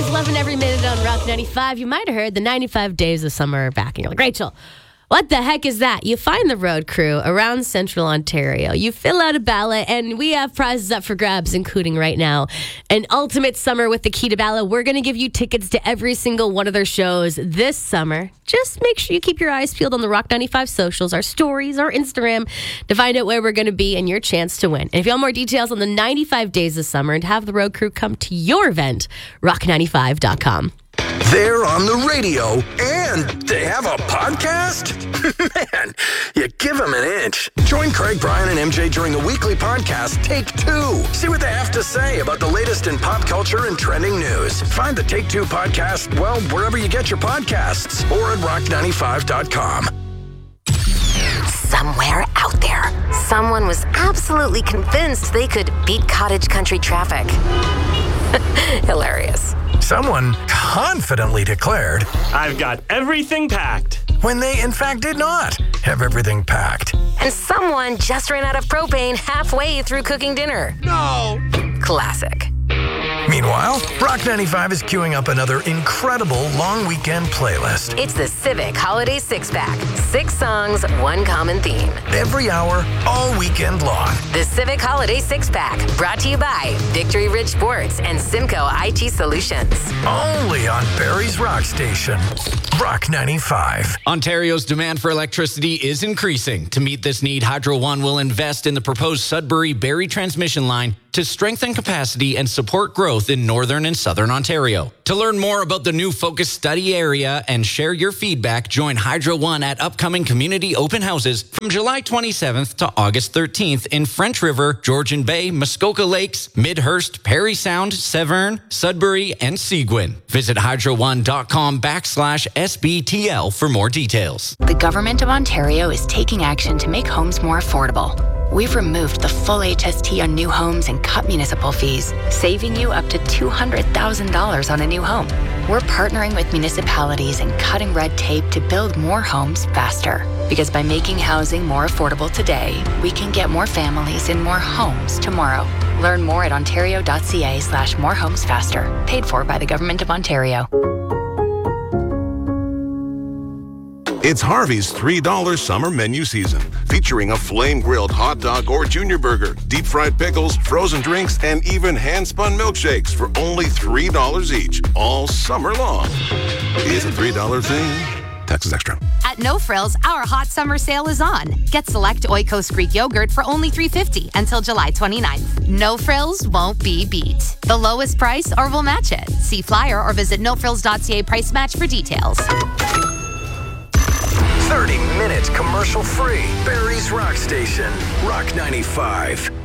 always loving every minute on Rock 95. You might have heard the 95 days of summer are back. And you're like, Rachel, what the heck is that? You find the road crew around Central Ontario. You fill out a ballot, and we have prizes up for grabs, including right now an ultimate summer with the Key to Ballot. We're going to give you tickets to every single one of their shows this summer. Just make sure you keep your eyes peeled on the Rock 95 socials, our stories, our Instagram, to find out where we're going to be and your chance to win. And if you want more details on the 95 days of summer and have the road crew come to your event, rock95.com. They're on the radio, and they have a podcast? Man, you give them an inch. Join Craig, Brian, and MJ during the weekly podcast, Take Two. See what they have to say about the latest in pop culture and trending news. Find the Take Two podcast, well, wherever you get your podcasts, or at rock95.com. Somewhere out there, someone was absolutely convinced they could beat cottage country traffic. Hilarious. Someone confidently declared, I've got everything packed. when they in fact did not have everything packed. And someone just ran out of propane halfway through cooking dinner. No. Classic. Meanwhile, Rock 95 is queuing up another incredible long weekend playlist. It's the Civic Holiday Six-Pack. 6 songs, 1 common theme. Every hour, all weekend long. The Civic Holiday Six-Pack, brought to you by Victory Ridge Sports and Simcoe IT Solutions. Only on Barrie's Rock Station. Rock 95. Ontario's demand for electricity is increasing. To meet this need, Hydro One will invest in the proposed Sudbury-Barrie transmission line to strengthen capacity and support growth in northern and southern Ontario. To learn more about the new focus study area and share your feedback, join Hydro One at upcoming community open houses from July 27th to August 13th in French River, Georgian Bay, Muskoka Lakes, Midhurst, Parry Sound, Severn, Sudbury, and Seguin. Visit hydroone.com/SBTL for more details. The Government of Ontario is taking action to make homes more affordable. We've removed the full HST on new homes and cut municipal fees, saving you up to $200,000 on a new home. We're partnering with municipalities and cutting red tape to build more homes faster. Because by making housing more affordable today, we can get more families in more homes tomorrow. Learn more at ontario.ca/morehomesfaster. Paid for by the Government of Ontario. It's Harvey's $3 summer menu season, featuring a flame-grilled hot dog or junior burger, deep-fried pickles, frozen drinks, and even hand-spun milkshakes for only $3 each, all summer long. Is a $3 thing? Taxes extra. At No Frills, our hot summer sale is on. Get select Oikos Greek yogurt for only $3.50 until July 29th. No Frills won't be beat. The lowest price or we'll match it. See flyer or visit nofrills.ca price match for details. 30 minutes commercial free. Barrie's Rock Station. Rock 95.